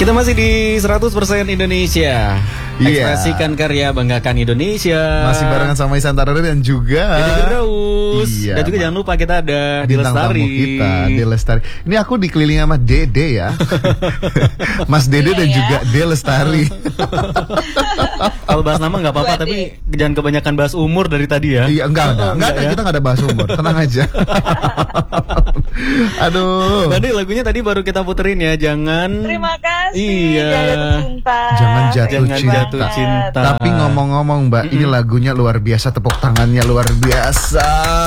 Kita masih di 100% Indonesia. Ekspresikan karya, banggakan Indonesia. Masih barengan sama Ihsan Tarari dan juga Dede Firdaus. Iya, dan juga jangan lupa kita ada Dede bintang Lestari. tamu kita, Dede Lestari. Ini aku dikelilingi sama Dede ya. Mas Dede dan juga Dede Lestari. Kalau bahas nama nggak apa-apa, tapi jangan kebanyakan bahas umur dari tadi ya. Iya, enggak, ya? kita nggak ada bahas umur. Tenang aja. Aduh. Tadi lagunya tadi baru kita puterin ya, jangan. Terima kasih. Iya. Jangan jatuh cinta. Tapi ngomong-ngomong Mbak, ini lagunya luar biasa, tepuk tangannya luar biasa.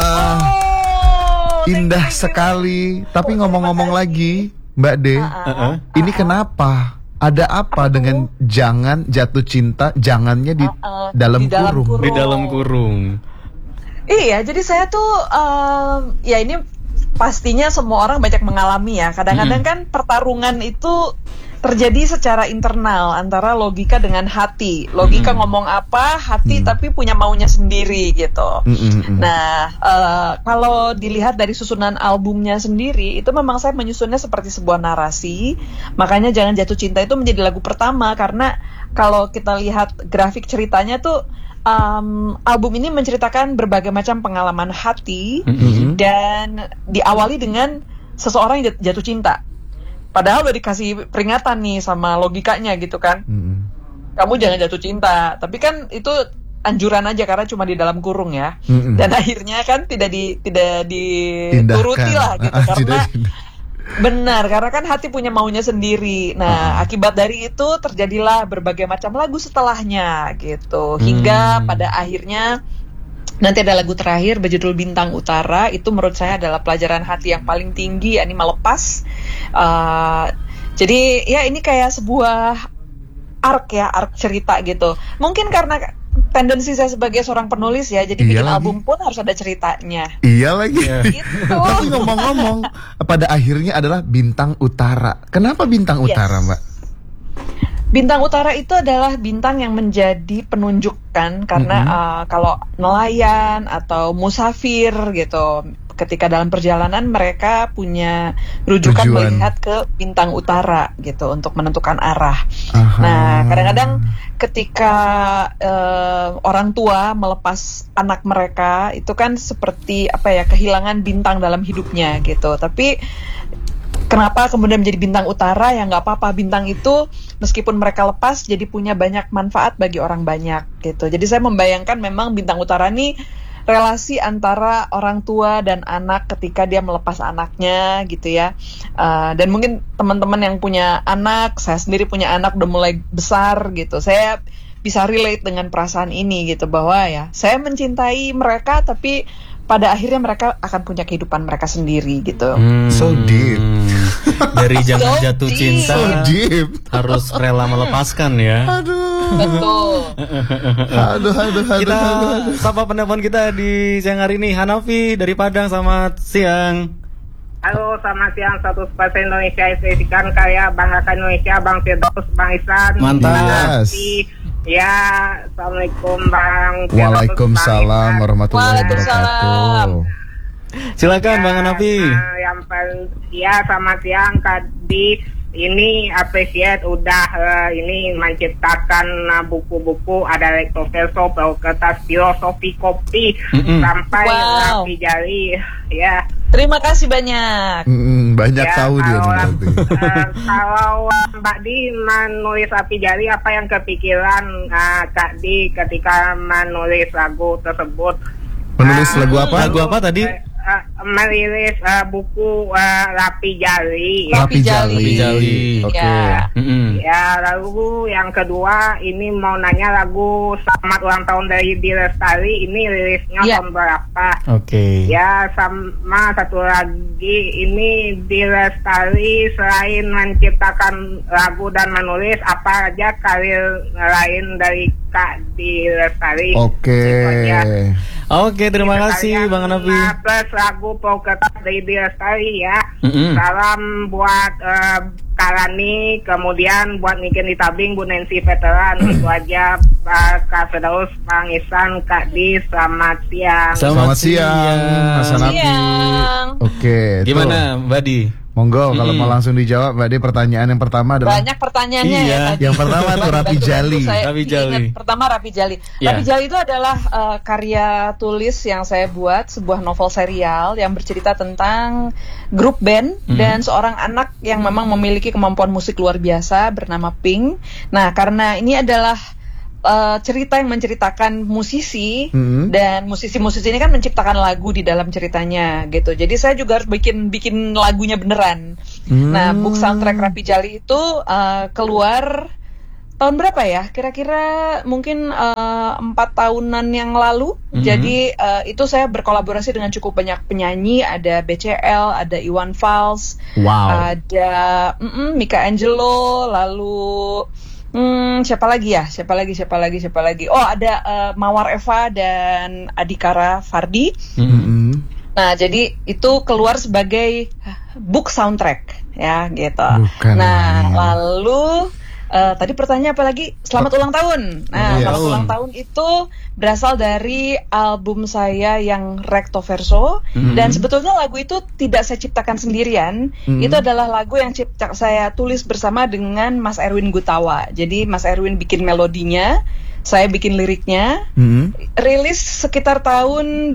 Indah sekali. Tapi ngomong-ngomong lagi, Mbak De, ini kenapa? Ada apa dengan jangan jatuh cinta? Jangannya di dalam kurung. Di dalam kurung. Iya, jadi saya tuh ya ini pastinya semua orang banyak mengalami ya. Kadang-kadang kan pertarungan itu terjadi secara internal antara logika dengan hati. Logika ngomong apa, hati tapi punya maunya sendiri gitu. Nah, kalau dilihat dari susunan albumnya sendiri, itu memang saya menyusunnya seperti sebuah narasi. Makanya Jangan Jatuh Cinta itu menjadi lagu pertama, karena kalau kita lihat grafik ceritanya tuh album ini menceritakan berbagai macam pengalaman hati dan diawali dengan seseorang yang jatuh cinta. Padahal udah dikasih peringatan nih sama logikanya gitu kan. Kamu jangan jatuh cinta. Tapi kan itu anjuran aja karena cuma di dalam kurung ya. Dan akhirnya kan tidak dituruti lah gitu karena benar, karena kan hati punya maunya sendiri. Nah, akibat dari itu terjadilah berbagai macam lagu setelahnya gitu. Hingga pada akhirnya nanti ada lagu terakhir berjudul Bintang Utara. Itu menurut saya adalah pelajaran hati yang paling tinggi, yakni melepas. Jadi ya ini kayak sebuah arc cerita gitu. Mungkin karena tendensi saya sebagai seorang penulis ya, jadi bikin album pun harus ada ceritanya. Iya lagi. Gitu. Tapi ngomong-ngomong, pada akhirnya adalah Bintang Utara. Kenapa Bintang Utara, Mbak? Bintang Utara itu adalah bintang yang menjadi penunjukan karena kalau nelayan atau musafir gitu, ketika dalam perjalanan mereka punya rujukan melihat ke bintang utara gitu untuk menentukan arah. Nah, kadang-kadang ketika orang tua melepas anak mereka itu kan seperti kehilangan bintang dalam hidupnya gitu. Tapi kenapa kemudian menjadi bintang utara? Ya nggak apa-apa, bintang itu meskipun mereka lepas jadi punya banyak manfaat bagi orang banyak gitu. Jadi saya membayangkan memang bintang utara ini relasi antara orang tua dan anak ketika dia melepas anaknya gitu ya. Dan mungkin teman-teman yang punya anak, saya sendiri punya anak udah mulai besar gitu, saya bisa relate dengan perasaan ini gitu, bahwa ya saya mencintai mereka tapi pada akhirnya mereka akan punya kehidupan mereka sendiri gitu. So deep. Dari jangan jatuh cinta harus rela melepaskan ya. Betul. Kita sapa penelpon kita di siang hari ini, Hanafi dari Padang. Selamat siang. Halo, selamat siang. 100% Indonesia, ekspresikan karya, banggakan Indonesia. Bang Firdaus, Bang Ihsan. Mantap. Ya, assalamualaikum Bang. Waalaikumsalam warahmatullahi wabarakatuh. Silakan Bang Hanafi. Selamat siang. Tadi ini appreciate udah ini menciptakan buku-buku, ada lektoverso, kertas filosofi kopi sampai rapi jari ya. Terima kasih banyak. Banyak tahu dia nanti. Kalau Mbak Di menulis rapi jari, apa yang kepikiran Kak Di ketika menulis lagu tersebut? Menulis lagu apa? Lagu apa tadi? Merilis buku Rapi Jali. Rapi Jali. Oke. Ya, lalu yang kedua ini mau nanya lagu Selamat Ulang Tahun dari Dede Lestari ini rilisnya tahun berapa? Oke. Ya, sama satu lagi ini Dede Lestari selain menciptakan lagu dan menulis, apa aja karir lain dari Kak Dede Lestari? Oke, terima kasih Bang Hanafi. Plus lagu Poketas dari Dede Lestari ya. Salam buat Kalani, kemudian buat Niken di Tabing, Bu Nancy Veteran. Itu aja Kak Firdaus, Bang Ihsan, Kak Di, selamat siang. Selamat siang, Mas Hanafi. Oke. Gimana Mbak Di? Monggo kalau mau langsung dijawab Mbak De, pertanyaan yang pertama adalah Banyak pertanyaannya Iya. ya tadi. Yang pertama tuh Rapi Jali. Rapi Jali. Pertama Rapi Jali. Iya. Rapi Jali itu adalah karya tulis yang saya buat, sebuah novel serial yang bercerita tentang grup band dan seorang anak yang memang memiliki kemampuan musik luar biasa bernama Pink. Nah, karena ini adalah cerita yang menceritakan musisi dan musisi-musisi ini kan menciptakan lagu di dalam ceritanya gitu. Jadi saya juga harus bikin lagunya beneran. Nah, book soundtrack Rapi Jali itu keluar tahun berapa ya? Kira-kira mungkin 4 tahunan yang lalu. Jadi itu saya berkolaborasi dengan cukup banyak penyanyi. Ada BCL, ada Iwan Fals, ada Mika Angelo, lalu siapa lagi? Oh, ada Mawar Eva dan Adhikara Fardi. Nah, jadi itu keluar sebagai book soundtrack ya gitu. Lalu tadi pertanyaan apa lagi? Selamat ulang tahun. Nah, selamat ulang tahun itu berasal dari album saya yang Recto Verso, dan sebetulnya lagu itu tidak saya ciptakan sendirian. Itu adalah lagu yang saya tulis bersama dengan Mas Erwin Gutawa. Jadi Mas Erwin bikin melodinya, saya bikin liriknya. Rilis sekitar tahun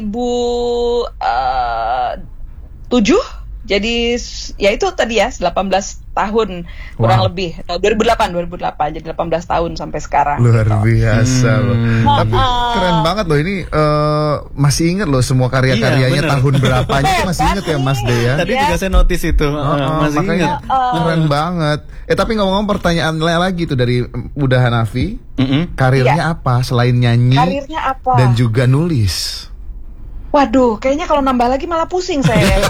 2007. Jadi ya itu tadi ya 18 tahun kurang lebih. 2008 jadi 18 tahun sampai sekarang. Luar biasa loh. Tapi keren banget loh ini, masih ingat loh semua karya-karyanya tahun berapanya itu masih ingat ya Mas De ya. Tadi juga saya notice itu. Masih ingat. Keren banget. Tapi ngomong-ngomong pertanyaan lagi tuh dari Bunda Hanafi, karirnya apa selain nyanyi dan juga nulis? Waduh, kayaknya kalau nambah lagi malah pusing saya.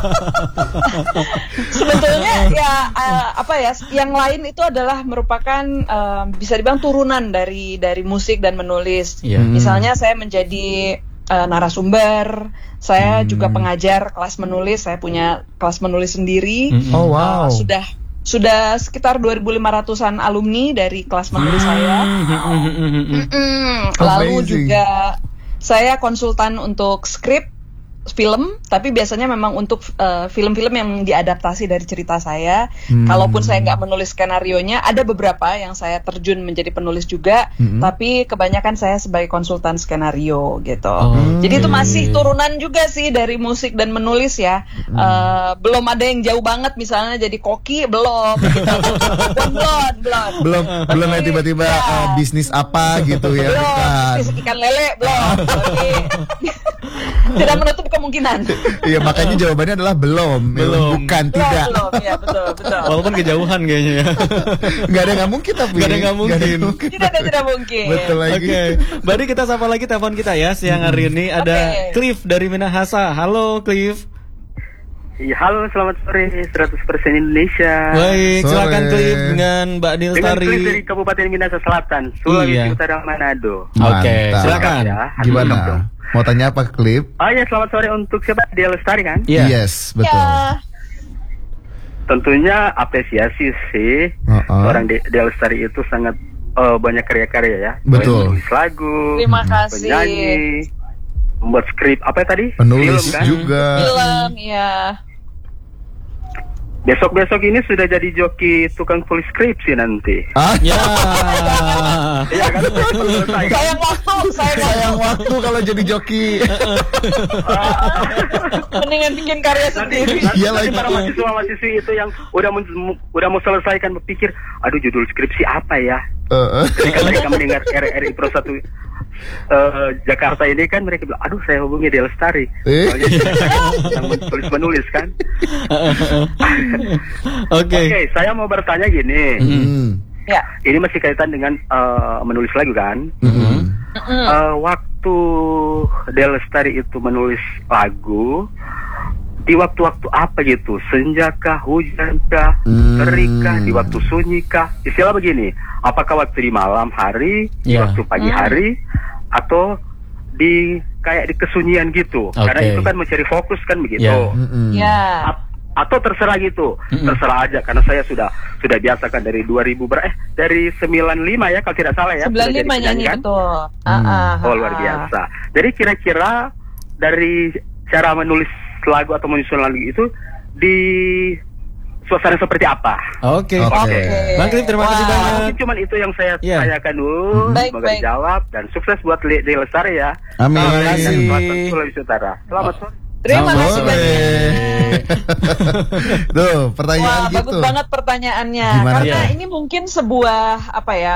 Sebetulnya ya yang lain itu adalah merupakan bisa dibilang turunan dari musik dan menulis. Misalnya saya menjadi narasumber, saya juga pengajar kelas menulis, saya punya kelas menulis sendiri. Sudah sekitar 2.500-an alumni dari kelas menulis saya. Lalu juga saya konsultan untuk skrip film, tapi biasanya memang untuk film-film yang diadaptasi dari cerita saya. Kalaupun saya nggak menulis skenarionya, ada beberapa yang saya terjun menjadi penulis juga, tapi kebanyakan saya sebagai konsultan skenario gitu. Jadi itu masih turunan juga sih dari musik dan menulis ya. Belum ada yang jauh banget, misalnya jadi koki belum. Gitu. belum ya tiba-tiba bisnis apa gitu ya. Belum, bisnis ikan lele belum. Tidak menutup kemungkinan. Iya, makanya jawabannya adalah belum. Bukan, tidak. Belum, ya betul. Walaupun kejauhan kayaknya ya. Gak ada nggak mungkin tapi. Gak ada nggak mungkin. Tidak mungkin. Betul lagi. Oke. Berarti kita sapa lagi telepon kita ya siang hari ini. Ada Cliff dari Minahasa. Halo Cliff. Iya, halo, selamat sore, 100% Indonesia. Baik, silakan Cliff dengan Mbak Nil Dengan Tari. Cliff dari Kabupaten Minahasa Selatan, Sulawesi Utara, Manado. Oke, silakan. Ya, Gimana? Mau tanya apa, Cliff? Oh ya, selamat sore untuk siapa? Dia Lestari kan? Iya. Yes, betul. Tentunya apresiasi sih. Orang Dia Lestari itu sangat banyak karya-karya ya. Betul. Menulis lagu, Terima kasih. penyanyi, membuat skrip, apa ya tadi? Penulis Film, kan? juga. Film, ya. Besok-besok ini sudah jadi joki tukang tulis skripsi nanti. Ya. Iya kan? Sayang waktu kalau jadi joki. Mendingan bikin karya sendiri. Iya Nanti lagi. para mahasiswa-mahasiswi itu yang udah mau selesaikan berpikir, aduh judul skripsi apa ya? Ketika mereka mendengar RRI Pro 1 Jakarta ini kan mereka bilang, aduh saya hubungi Dia Lestari. Yang menulis kan. Oke, saya mau bertanya gini. Ya. Ini masih kaitan dengan menulis lagu kan. Waktu Dia Lestari itu menulis lagu, di waktu-waktu apa gitu? Senjakah, hujankah, terikkah, di waktu sunyikah? Istilah begini, apakah waktu di malam hari, di waktu pagi hari, atau di kayak di kesunyian gitu? Karena itu kan mencari fokus kan begitu. Ya. Atau terserah gitu, terserah aja, karena saya sudah biasa kan dari 2000 dari 95 ya kalau tidak salah ya. 95 nyanyi kan? betul. Oh luar biasa. Jadi kira-kira dari cara menulis lagu atau menyusun lagu itu di suasana seperti apa. Oke. Bang Cliff, terima kasih banyak. Mungkin cuman itu yang saya tanyakan dulu. Semoga dijawab dan sukses buat Dede Lestari ya. Amin. Terima kasih. Sulawesi Utara. Selamat sore. Terima kasih banyak. Tuh, pertanyaan Wah, gitu. bagus banget pertanyaannya. Gimana? Karena ini mungkin sebuah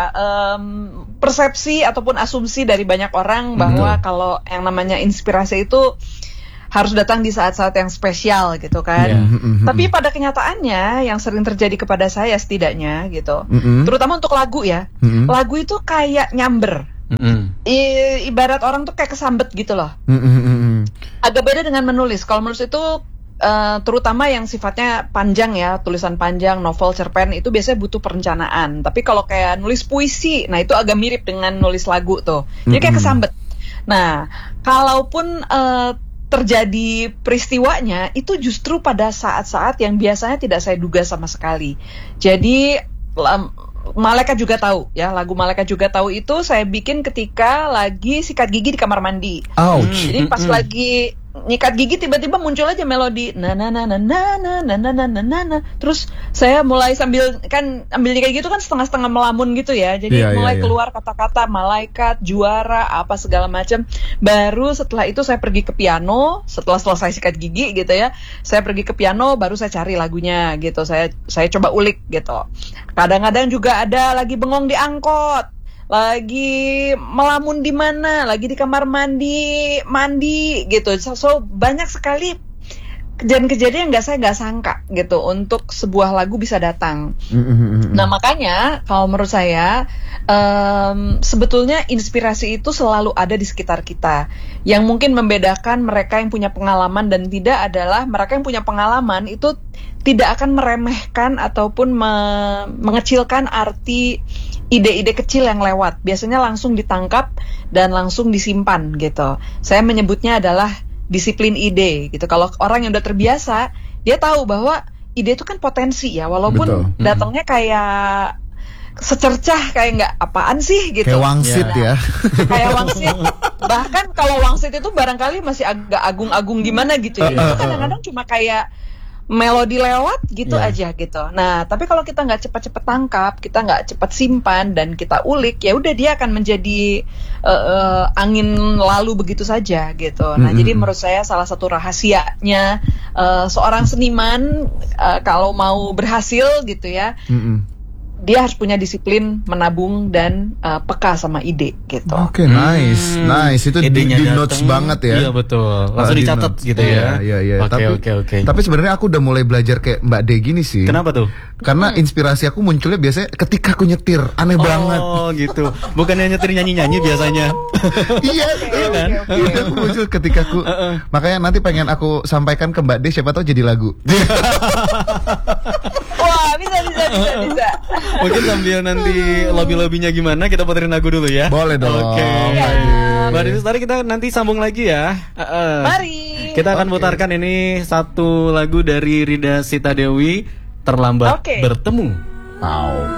persepsi ataupun asumsi dari banyak orang bahwa kalau yang namanya inspirasi itu harus datang di saat-saat yang spesial gitu kan. Tapi pada kenyataannya yang sering terjadi kepada saya setidaknya gitu, terutama untuk lagu ya, lagu itu kayak nyamber. Ibarat orang tuh kayak kesambet gitu loh. Agak beda dengan menulis. Kalau menulis itu terutama yang sifatnya panjang ya, tulisan panjang, novel, cerpen itu biasanya butuh perencanaan. Tapi kalau kayak nulis puisi, nah itu agak mirip dengan nulis lagu tuh. Jadi kayak kesambet. Nah, kalaupun terjadi peristiwanya itu justru pada saat-saat yang biasanya tidak saya duga sama sekali. Jadi Malaikat Juga Tahu ya, lagu Malaikat Juga Tahu itu saya bikin ketika lagi sikat gigi di kamar mandi. Jadi pas lagi nyikat gigi tiba-tiba muncul aja melodi na na na na na na na na na na na. Terus saya mulai sambil nyikat gitu kan setengah-setengah melamun gitu ya. Jadi mulai keluar kata-kata malaikat, juara, apa segala macam. Baru setelah itu saya pergi ke piano, setelah selesai sikat gigi gitu ya. Saya pergi ke piano baru saya cari lagunya gitu. Saya coba ulik gitu. Kadang-kadang juga ada lagi bengong di angkot, lagi melamun di mana, lagi di kamar mandi gitu. So banyak sekali kejadian-kejadian yang saya nggak sangka gitu untuk sebuah lagu bisa datang. Nah makanya kalau menurut saya sebetulnya inspirasi itu selalu ada di sekitar kita. Yang mungkin membedakan mereka yang punya pengalaman dan tidak adalah mereka yang punya pengalaman itu tidak akan meremehkan ataupun mengecilkan arti ide-ide kecil yang lewat. Biasanya langsung ditangkap dan langsung disimpan gitu. Saya menyebutnya adalah disiplin ide gitu. Kalau orang yang udah terbiasa, dia tahu bahwa ide itu kan potensi ya, walaupun datangnya kayak secercah, kayak nggak apaan sih gitu. Kayak wangsit ya. Kayak wangsit. Bahkan kalau wangsit itu barangkali masih agak agung-agung gimana gitu ya. Itu kadang-kadang cuma kayak melodi lewat gitu aja gitu. Nah, tapi kalau kita nggak cepat-cepat tangkap, kita nggak cepat simpan dan kita ulik, ya udah dia akan menjadi angin lalu begitu saja gitu. Nah, jadi menurut saya salah satu rahasianya seorang seniman kalau mau berhasil gitu ya, dia harus punya disiplin menabung dan peka sama ide gitu. Oke, nice. Itu di notes banget ya. Iya betul. Langsung dicatat gitu ya. Iya. Oke. Tapi sebenarnya aku udah mulai belajar kayak Mbak De gini sih. Kenapa tuh? Karena inspirasi aku munculnya biasanya ketika aku nyetir. Aneh banget. Oh gitu. Bukannya nyetir nyanyi-nyanyi biasanya. Iya kan? Iya, aku muncul ketika aku. Makanya nanti pengen aku sampaikan ke Mbak De, siapa tahu jadi lagu. Wah, bisa. Mungkin sambil nanti lobby-lobbynya gimana, kita puterin lagu dulu ya. Boleh dong. Oke. Mbak Dede Lestari, kita nanti sambung lagi ya. Mari. Kita akan putarkan ini satu lagu dari Rida Sita Dewi, Terlambat Bertemu. Wow.